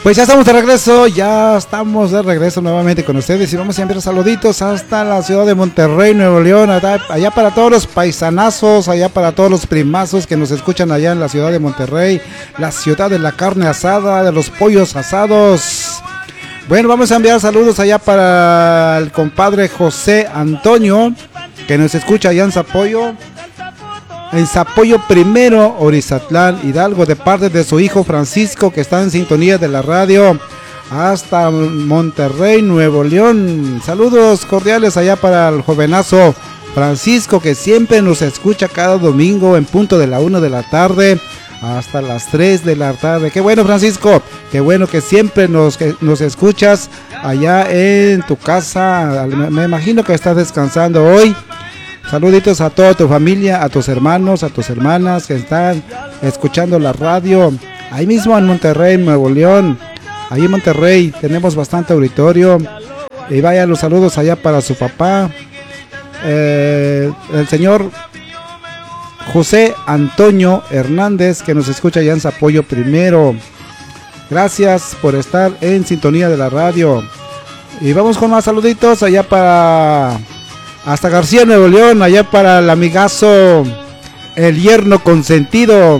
Pues ya estamos de regreso nuevamente con ustedes y vamos a enviar saluditos hasta la ciudad de Monterrey, Nuevo León, allá para todos los paisanazos, allá para todos los primazos que nos escuchan allá en la ciudad de Monterrey, la ciudad de la carne asada, de los pollos asados. Bueno, vamos a enviar saludos allá para el compadre José Antonio, que nos escucha allá en Zapoyo primero, Orizatlán, Hidalgo, de parte de su hijo Francisco, que está en sintonía de la radio, hasta Monterrey, Nuevo León. Saludos cordiales allá para el jovenazo Francisco, que siempre nos escucha cada domingo en punto de la 1 de la tarde hasta las 3 de la tarde. Qué bueno, Francisco, qué bueno que siempre nos escuchas allá en tu casa. Me imagino que estás descansando hoy. Saluditos a toda tu familia, a tus hermanos, a tus hermanas que están escuchando la radio. Ahí mismo en Monterrey, Nuevo León. Ahí en Monterrey tenemos bastante auditorio. Y vaya los saludos allá para su papá, el señor José Antonio Hernández, que nos escucha allá en Zapoyo primero. Gracias por estar en sintonía de la radio. Y vamos con más saluditos allá para... hasta García, Nuevo León, allá para el amigazo, el yerno consentido,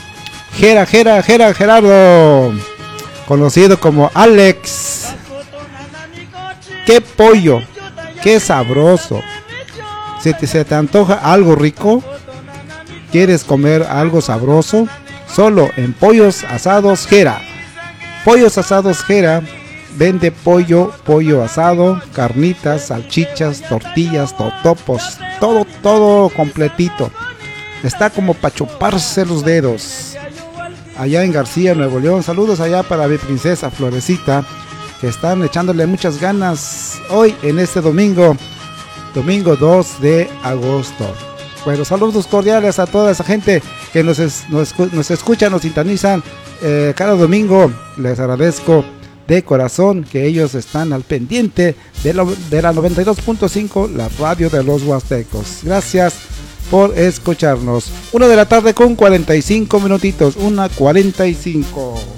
Gerardo, conocido como Alex. Qué pollo, qué sabroso. Si se te antoja algo rico, quieres comer algo sabroso, solo en Pollos Asados Gera. Pollos Asados Gera vende pollo asado, carnitas, salchichas, tortillas, totopos, todo completito. Está como para chuparse los dedos. Allá en García, Nuevo León. Saludos allá para mi princesa Florecita, que están echándole muchas ganas hoy en este domingo 2 de agosto. Bueno, saludos cordiales a toda esa gente que nos escucha, nos sintonizan cada domingo. Les agradezco de corazón que ellos están al pendiente de la 92.5, la radio de los Huastecos. Gracias por escucharnos. 1 de la tarde con 45 minutitos, 1:45.